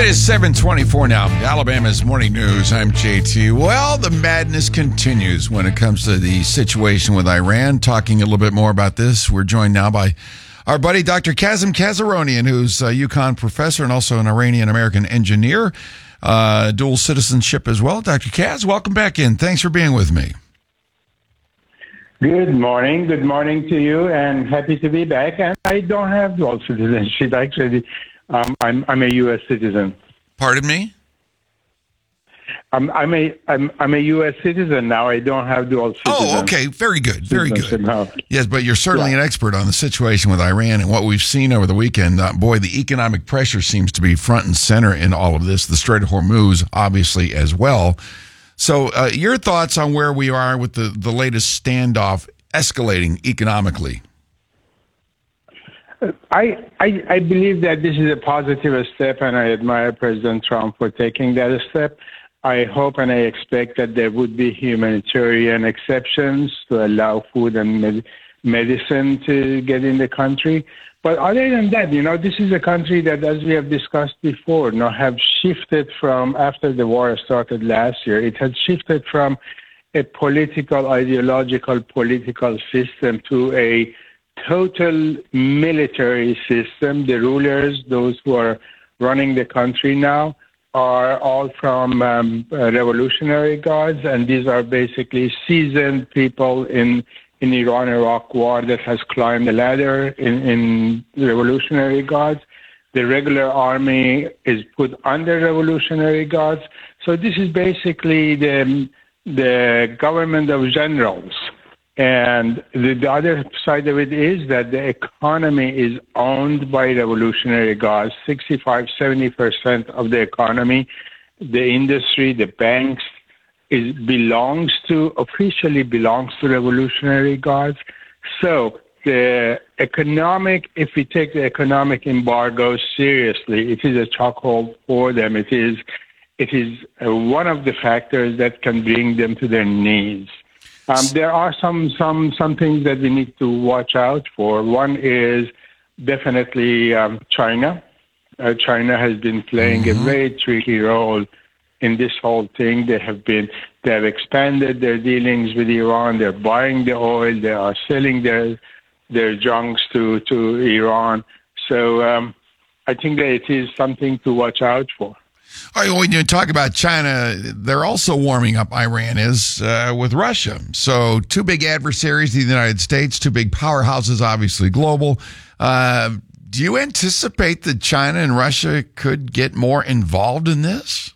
is 7:24 now. Alabama's Morning News. I'm JT. Well, the madness continues when it comes to the situation with Iran. Talking a little bit more about this, we're joined now by our buddy Dr. Kazem Kazaronian, who's a UConn professor and also an Iranian-American engineer, dual citizenship as well. Dr. Kaz, welcome back in. Thanks for being with me. Good morning. Good morning to you, and happy to be back. And I don't have dual citizenship, actually. I'm a U.S. citizen. Pardon me? I'm a U.S. citizen now. I don't have dual citizenship. Oh, okay. Very good. Very good. No. Yes, but you're certainly an expert on the situation with Iran and what we've seen over the weekend. Boy, the economic pressure seems to be front and center in all of this. The Strait of Hormuz, obviously, as well. So your thoughts on where we are with the latest standoff escalating economically? I believe that this is a positive step, and I admire President Trump for taking that step. I hope and I expect that there would be humanitarian exceptions to allow food and medicine to get in the country. But other than that, this is a country that, as we have discussed before, have shifted from, after the war started last year, it had shifted from a ideological political system to a total military system. The rulers, those who are running the country now, are all from Revolutionary Guards, and these are basically seasoned people in Iran-Iraq war that has climbed the ladder in Revolutionary Guards. The regular army is put under Revolutionary Guards. So this is basically the government of generals. And the other side of it is that the economy is owned by Revolutionary Guards. 65-70% of the economy, the industry, the banks, officially belongs to Revolutionary Guards. So if we take the economic embargo seriously, it is a chokehold for them. It is one of the factors that can bring them to their knees. There are some things that we need to watch out for. One is definitely China. China has been playing a very tricky role in this whole thing. They have expanded their dealings with Iran. They're buying the oil. They are selling their junks to Iran. So I think that it is something to watch out for. All right, when you talk about China, they're also warming up, Iran is, with Russia. So two big adversaries of the United States, two big powerhouses, obviously global. Do you anticipate that China and Russia could get more involved in this?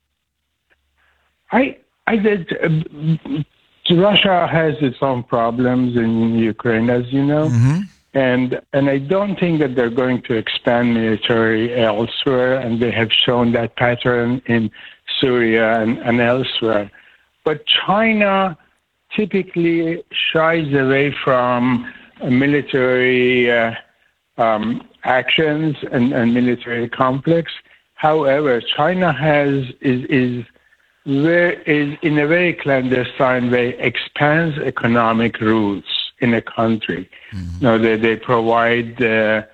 Russia has its own problems in Ukraine, as you know. Mm-hmm. And I don't think that they're going to expand military elsewhere, and they have shown that pattern in Syria and elsewhere. But China typically shies away from military actions and military conflicts. However, China is in a very clandestine way expands economic routes in a country. Mm-hmm. They provide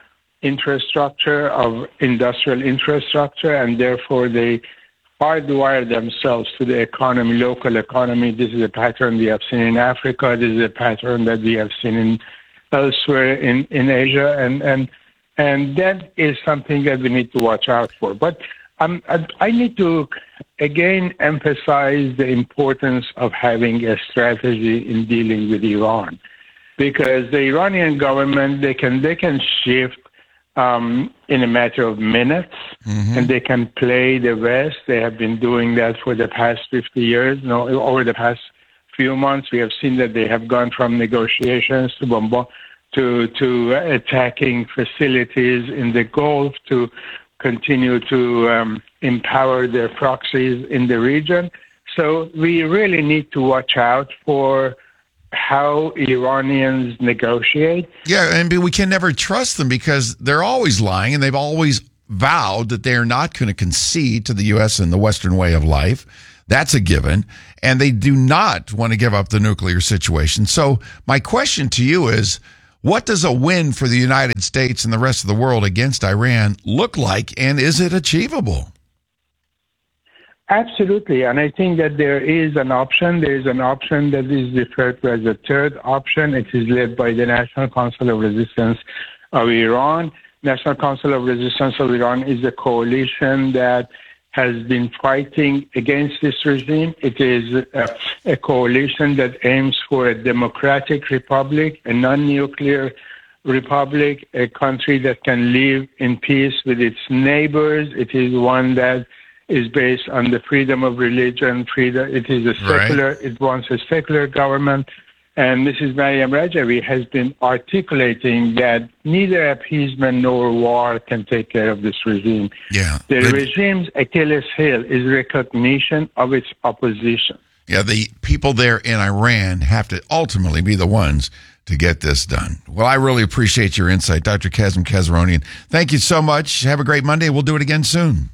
industrial infrastructure, and therefore they hardwire themselves to the economy, local economy. This is a pattern we have seen in Africa. This is a pattern that we have seen elsewhere in Asia, and that is something that we need to watch out for. But I need to again emphasize the importance of having a strategy in dealing with Iran, because the Iranian government, they can shift in a matter of minutes, mm-hmm. and they can play the West. They have been doing that for the past 50 years. Over the past few months, we have seen that they have gone from negotiations to attacking facilities in the Gulf, to continue to empower their proxies in the region. So we really need to watch out for how Iranians negotiate. Yeah, and we can never trust them because they're always lying, and they've always vowed that they are not going to concede to the U.S. and the Western way of life. That's a given. And they do not want to give up the nuclear situation. So my question to you is, what does a win for the United States and the rest of the world against Iran look like, and is it achievable? Absolutely. And I think that there is an option. There is an option that is referred to as a third option. It is led by the National Council of Resistance of Iran. National Council of Resistance of Iran is a coalition that has been fighting against this regime. It is a coalition that aims for a democratic republic, a non-nuclear republic, a country that can live in peace with its neighbors. It is one that is based on the freedom of religion, freedom. It is a secular, right. It wants a secular government. And Mrs. Maryam Rajavi has been articulating that neither appeasement nor war can take care of this regime. Yeah. The regime's Achilles heel is recognition of its opposition. Yeah, the people there in Iran have to ultimately be the ones to get this done. Well, I really appreciate your insight, Dr. Kazem Kasronian. Thank you so much. Have a great Monday. We'll do it again soon.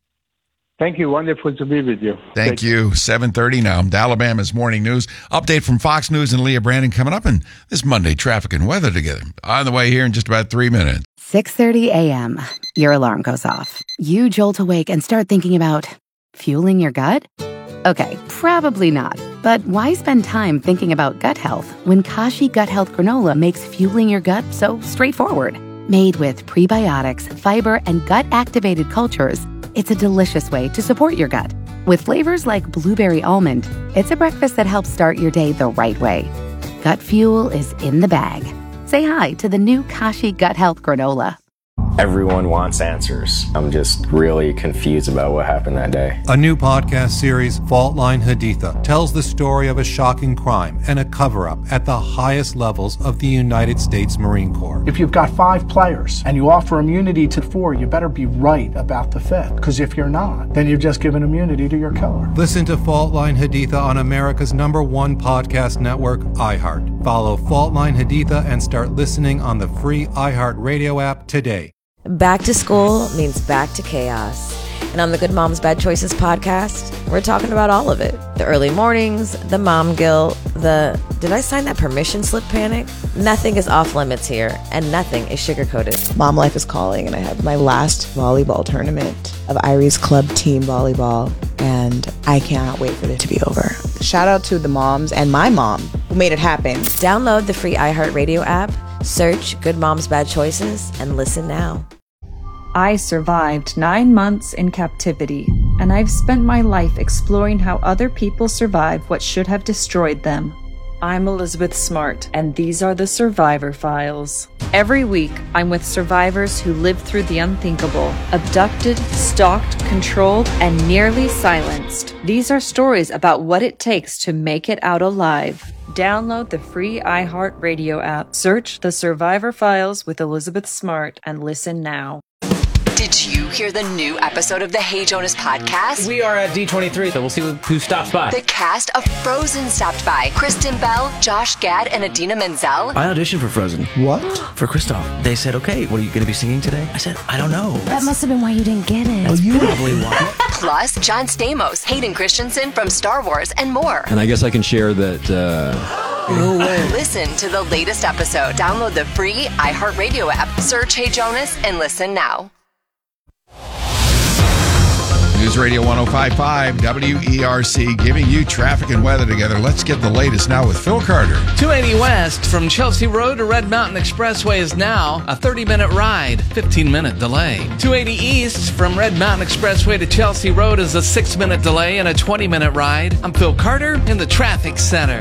Thank you. Wonderful to be with you. Thank you. 7:30 now. Alabama's Morning News. Update from Fox News and Leah Brandon coming up in this Monday, traffic and weather together. On the way here in just about 3 minutes. 6:30 a.m. Your alarm goes off. You jolt awake and start thinking about fueling your gut? Okay, probably not. But why spend time thinking about gut health when Kashi Gut Health Granola makes fueling your gut so straightforward? Made with prebiotics, fiber, and gut-activated cultures, it's a delicious way to support your gut. With flavors like blueberry almond, it's a breakfast that helps start your day the right way. Gut fuel is in the bag. Say hi to the new Kashi Gut Health Granola. Everyone wants answers. I'm just really confused about what happened that day. A new podcast series, Fault Line Haditha, tells the story of a shocking crime and a cover-up at the highest levels of the United States Marine Corps. If you've got 5 players and you offer immunity to 4, you better be right about the 5th. Because if you're not, then you've just given immunity to your killer. Listen to Fault Line Haditha on America's #1 podcast network, iHeart. Follow Fault Line Haditha and start listening on the free iHeart Radio app today. Back to school means back to chaos. And on the Good Moms Bad Choices podcast, we're talking about all of it. The early mornings, the mom guilt, the did I sign that permission slip panic? Nothing is off limits here, and nothing is sugar-coated. Mom life is calling, and I have my last volleyball tournament of Irie's Club Team Volleyball, and I cannot wait for it to be over. Shout out to the moms and my mom who made it happen. Download the free iHeartRadio app, search Good Moms Bad Choices, and listen now. I survived 9 months in captivity, and I've spent my life exploring how other people survive what should have destroyed them. I'm Elizabeth Smart, and these are the Survivor Files. Every week, I'm with survivors who lived through the unthinkable, abducted, stalked, controlled, and nearly silenced. These are stories about what it takes to make it out alive. Download the free iHeartRadio app, search The Survivor Files with Elizabeth Smart, and listen now. Did you hear the new episode of the Hey Jonas podcast? We are at D23, so we'll see who stops by. The cast of Frozen stopped by. Kristen Bell, Josh Gad, and Idina Menzel. I auditioned for Frozen. What? For Kristoff. They said, okay, what are you going to be singing today? I said, I don't know. That must have been why you didn't get it. That's probably why. Plus, John Stamos, Hayden Christensen from Star Wars, and more. And I guess I can share that... No way. Listen to the latest episode. Download the free iHeartRadio app. Search Hey Jonas and listen now. News Radio 105.5 WERC giving you traffic and weather together. Let's get the latest now with Phil Carter. 280 West from Chelsea Road to Red Mountain Expressway is now a 30-minute ride, 15-minute delay. 280 East from Red Mountain Expressway to Chelsea Road is a 6-minute delay and a 20-minute ride. I'm Phil Carter in the Traffic Center.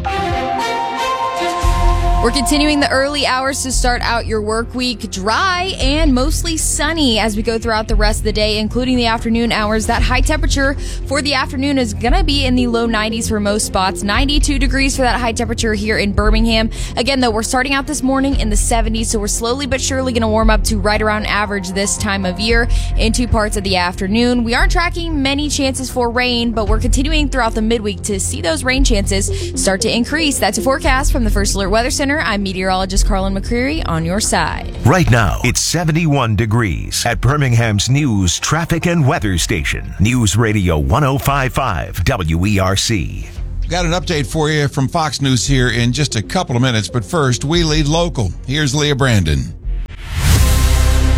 We're continuing the early hours to start out your work week dry and mostly sunny as we go throughout the rest of the day, including the afternoon hours. That high temperature for the afternoon is going to be in the low 90s for most spots. 92 degrees for that high temperature here in Birmingham. Again, though, we're starting out this morning in the 70s, so we're slowly but surely going to warm up to right around average this time of year into parts of the afternoon. We aren't tracking many chances for rain, but we're continuing throughout the midweek to see those rain chances start to increase. That's a forecast from the First Alert Weather Center. I'm meteorologist Carlin McCreary on your side. Right now, it's 71 degrees at Birmingham's news, traffic, and weather station. News Radio 105.5 WERC. Got an update for you from Fox News here in just a couple of minutes, but first, we lead local. Here's Leah Brandon.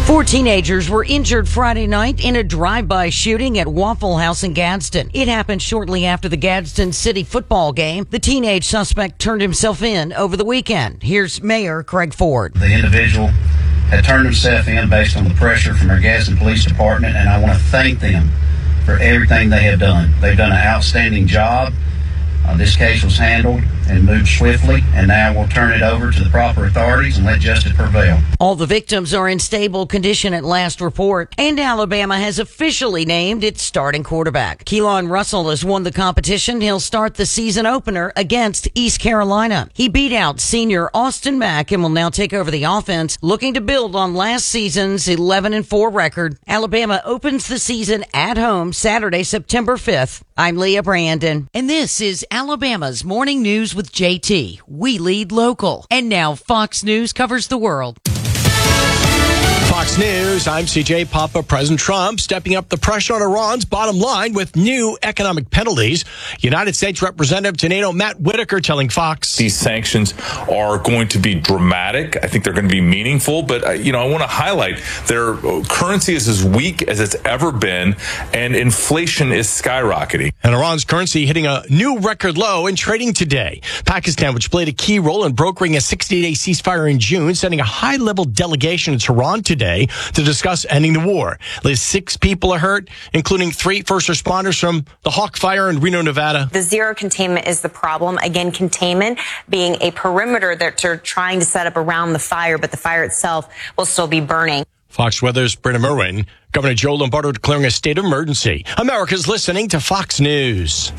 4 teenagers were injured Friday night in a drive-by shooting at Waffle House in Gadsden. It happened shortly after the Gadsden City football game. The teenage suspect turned himself in over the weekend. Here's Mayor Craig Ford. The individual had turned himself in based on the pressure from our Gadsden Police Department, and I want to thank them for everything they have done. They've done an outstanding job. This case was handled and moved swiftly, and now we'll turn it over to the proper authorities and let justice prevail. All the victims are in stable condition at last report, and Alabama has officially named its starting quarterback. Keelan Russell has won the competition. He'll start the season opener against East Carolina. He beat out senior Austin Mack and will now take over the offense, looking to build on last season's 11-4 record. Alabama opens the season at home Saturday, September 5th. I'm Leah Brandon, and this is Alabama's Morning News with JT. We lead local. And now Fox News covers the world. Fox News, I'm CJ Papa. President Trump stepping up the pressure on Iran's bottom line with new economic penalties. United States Representative to NATO Matt Whitaker telling Fox. These sanctions are going to be dramatic. I think they're going to be meaningful. But, I want to highlight their currency is as weak as it's ever been, and inflation is skyrocketing. And Iran's currency hitting a new record low in trading today. Pakistan, which played a key role in brokering a 60-day ceasefire in June, sending a high-level delegation to Tehran today to discuss ending the war. At least 6 people are hurt, including 3 first responders from the Hawk Fire in Reno, Nevada. The zero containment is the problem. Again, containment being a perimeter that they're trying to set up around the fire, but the fire itself will still be burning. Fox Weather's Brenna Merwin. Governor Joe Lombardo declaring a state of emergency. America's listening to Fox News.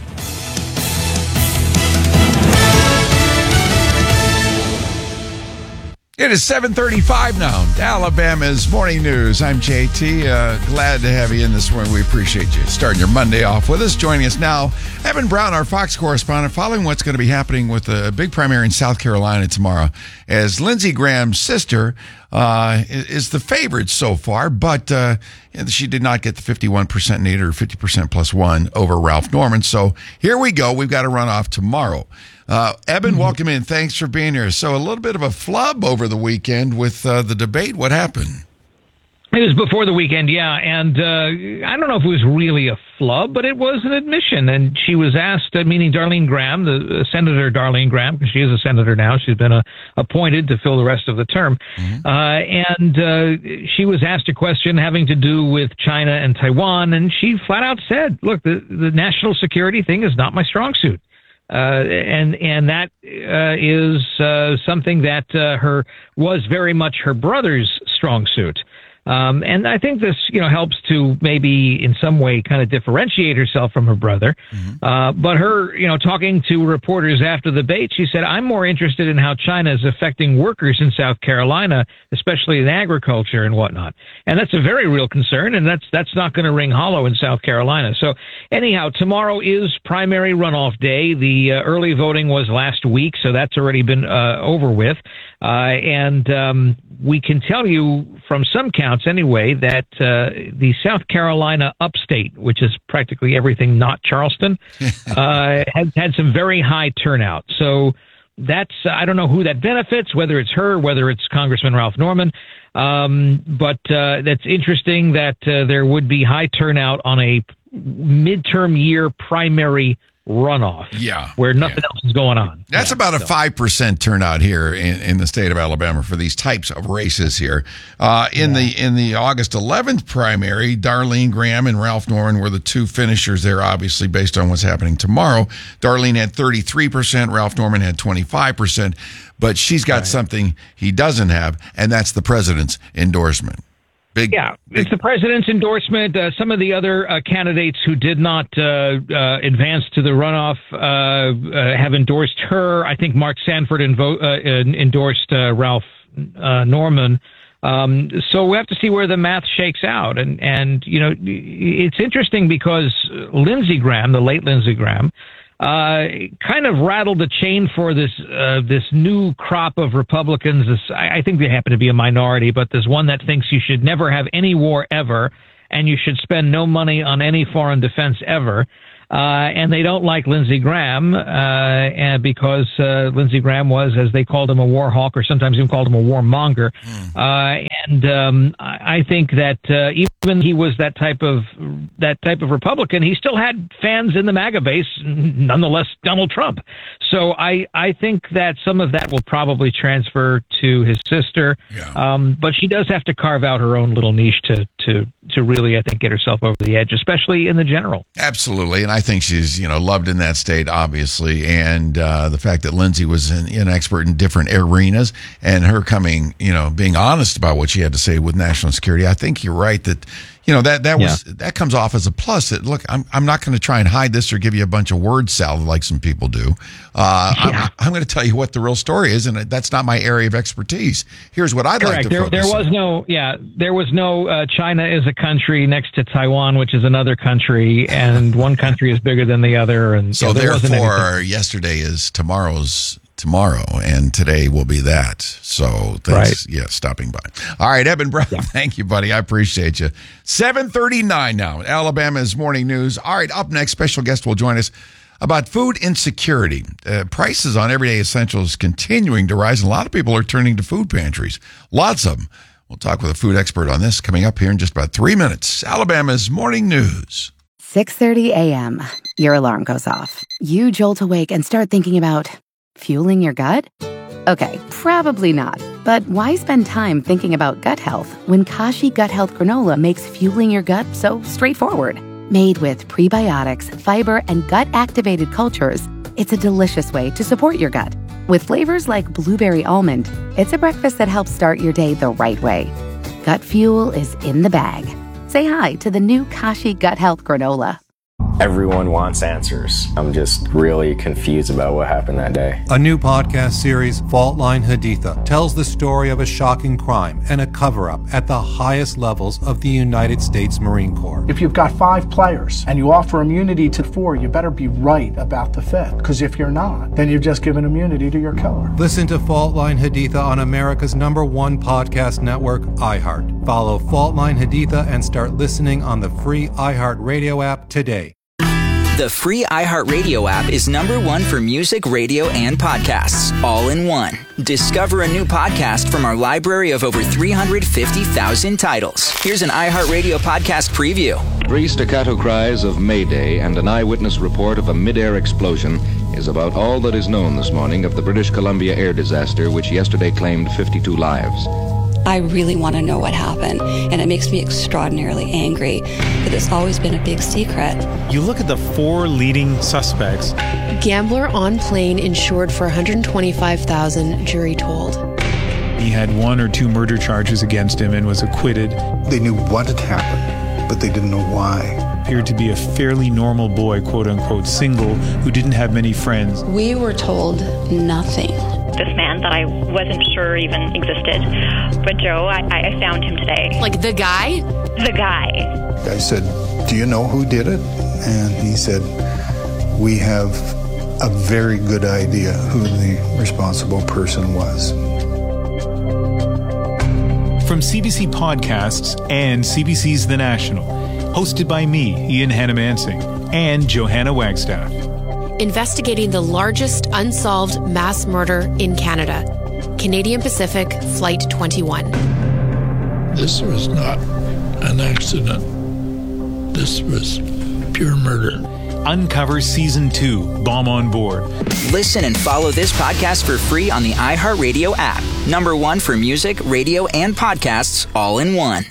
It is 7:35 now. Alabama's Morning News. I'm JT. Glad to have you in this morning. We appreciate you starting your Monday off with us. Joining us now, Evan Brown, our Fox correspondent, following what's going to be happening with a big primary in South Carolina tomorrow, as Lindsey Graham's sister is the favorite so far, but she did not get the 51% needed, or 50% plus 1 over Ralph Norman. So here we go. We've got a runoff tomorrow. Eben, welcome in. Thanks for being here. So a little bit of a flub over the weekend with the debate. What happened? It was before the weekend, yeah. And I don't know if it was really a flub, but it was an admission. And she was asked, meaning Darlene Graham, the Senator Darlene Graham, because she is a senator now. She's been appointed to fill the rest of the term. And she was asked a question having to do with China and Taiwan. And she flat out said, look, the national security thing is not my strong suit. And that is something that was very much her brother's strong suit. And I think this, helps to maybe in some way kind of differentiate herself from her brother. But her, talking to reporters after the debate, she said, I'm more interested in how China is affecting workers in South Carolina, especially in agriculture and whatnot. And that's a very real concern. And that's not going to ring hollow in South Carolina. So anyhow, tomorrow is primary runoff day. The early voting was last week, so that's already been over with. And we can tell you from some counts anyway that the South Carolina upstate, which is practically everything not Charleston, has had some very high turnout. So that's, I don't know who that benefits, whether it's her, whether it's Congressman Ralph Norman. But that's interesting that there would be high turnout on a midterm year primary runoff, where nothing else is going on. That's about a 5% turnout here in the state of Alabama for these types of races here. In the August 11th primary, Darlene Graham and Ralph Norman were the 2 finishers there, obviously, based on what's happening tomorrow. Darlene had 33%, Ralph Norman had 25%, but she's got something he doesn't have, and that's the president's endorsement. It's the president's endorsement. Some of the other candidates who did not advance to the runoff have endorsed her. I think Mark Sanford endorsed Ralph Norman. So we have to see where the math shakes out. And it's interesting because Lindsey Graham, the late Lindsey Graham, kind of rattled the chain for this new crop of Republicans. I think they happen to be a minority, but there's one that thinks you should never have any war ever, and you should spend no money on any foreign defense ever. And they don't like Lindsey Graham, and because Lindsey Graham was, as they called him, a war hawk, or sometimes even called him a warmonger. I think that even he was that type of Republican, he still had fans in the MAGA base, nonetheless Donald Trump. So I think that some of that will probably transfer to his sister, but she does have to carve out her own little niche to really, I think, get herself over the edge, especially in the general. Absolutely, and I think she's loved in that state, obviously, and the fact that Lindsey was an expert in different arenas, and her coming, being honest about what she had to say with national security. I think you're right that that comes off as a plus. Look, I'm not going to try and hide this or give you a bunch of word salad like some people do. I'm going to tell you what the real story is, and that's not my area of expertise. Here's what I'd like to focus on. There was no China is a country next to Taiwan, which is another country, and one country is bigger than the other. And so therefore, yesterday is tomorrow's tomorrow, and today will be that. So thanks, stopping by. All right, Eben Brown, thank you, buddy. I appreciate you. 7:39 now, Alabama's Morning News. All right, up next, special guest will join us about food insecurity. Prices on everyday essentials continuing to rise, and a lot of people are turning to food pantries. Lots of them. We'll talk with a food expert on this coming up here in just about 3 minutes. Alabama's Morning News. 6:30 a.m. Your alarm goes off. You jolt awake and start thinking about fueling your gut? Okay, probably not. But why spend time thinking about gut health when Kashi Gut Health Granola makes fueling your gut so straightforward? Made with prebiotics, fiber, and gut-activated cultures, it's a delicious way to support your gut. With flavors like blueberry almond, it's a breakfast that helps start your day the right way. Gut fuel is in the bag. Say hi to the new Kashi Gut Health Granola. Everyone wants answers. I'm just really confused about what happened that day. A new podcast series, Fault Line Haditha, tells the story of a shocking crime and a cover-up at the highest levels of the United States Marine Corps. If you've got 5 players and you offer immunity to 4, you better be right about the 5th. Because if you're not, then you've just given immunity to your killer. Listen to Fault Line Haditha on America's #1 podcast network, iHeart. Follow Fault Line Haditha and start listening on the free iHeart Radio app today. The free iHeartRadio app is #1 for music, radio, and podcasts, all in one. Discover a new podcast from our library of over 350,000 titles. Here's an iHeartRadio podcast preview. 3 staccato cries of Mayday and an eyewitness report of a mid-air explosion is about all that is known this morning of the British Columbia air disaster, which yesterday claimed 52 lives. I really want to know what happened, and it makes me extraordinarily angry that it's always been a big secret. You look at the 4 leading suspects. Gambler on plane insured for $125,000, jury told. He had 1 or 2 murder charges against him and was acquitted. They knew what had happened, but they didn't know why. Appeared to be a fairly normal boy, quote unquote, single, who didn't have many friends. We were told nothing. This man that I wasn't sure even existed. But Joe, I found him today. Like the guy? The guy. I said, "Do you know who did it?" And he said, "We have a very good idea who the responsible person was." From CBC Podcasts and CBC's The National, hosted by me, Ian Hannah-Mansing, and Johanna Wagstaff. Investigating the largest unsolved mass murder in Canada. Canadian Pacific Flight 21. This was not an accident. This was pure murder. Uncover Season 2, Bomb on Board. Listen and follow this podcast for free on the iHeartRadio app. #1 for music, radio, and podcasts, all in one.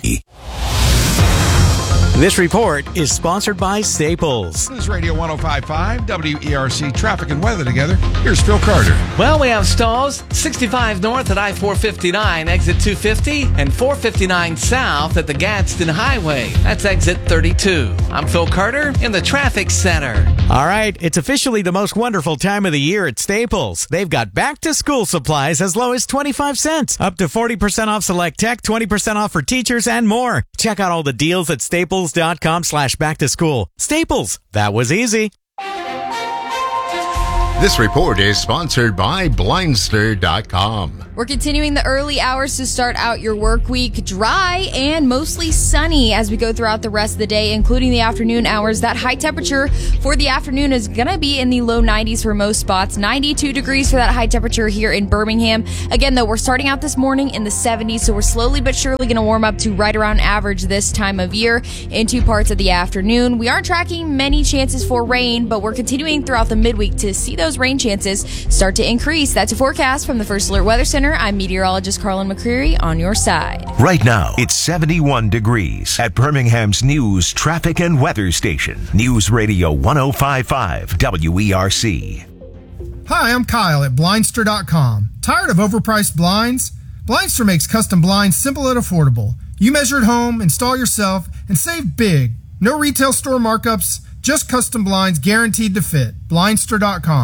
This report is sponsored by Staples. This is Radio 105.5, WERC, traffic and weather together. Here's Phil Carter. Well, we have stalls 65 north at I-459, exit 250, and 459 south at the Gadsden Highway. That's exit 32. I'm Phil Carter in the traffic center. All right, it's officially the most wonderful time of the year at Staples. They've got back-to-school supplies as low as 25 cents, up to 40% off select tech, 20% off for teachers, and more. Check out all the deals at Staples.com/back-to-school. Staples, that was easy. This report is sponsored by Blindster.com. We're continuing the early hours to start out your work week dry and mostly sunny as we go throughout the rest of the day, including the afternoon hours. That high temperature for the afternoon is going to be in the low 90s for most spots. 92 degrees for that high temperature here in Birmingham. Again, though, we're starting out this morning in the 70s, so we're slowly but surely going to warm up to right around average this time of year into parts of the afternoon. We aren't tracking many chances for rain, but we're continuing throughout the midweek to see those rain chances start to increase. That's a forecast from the First Alert Weather Center. I'm meteorologist Carlin McCreary on your side. Right now, it's 71 degrees at Birmingham's news, traffic, and weather station. News Radio 105.5 WERC. Hi, I'm Kyle at Blindster.com. Tired of overpriced blinds? Blindster makes custom blinds simple and affordable. You measure at home, install yourself, and save big. No retail store markups, just custom blinds guaranteed to fit. Blindster.com.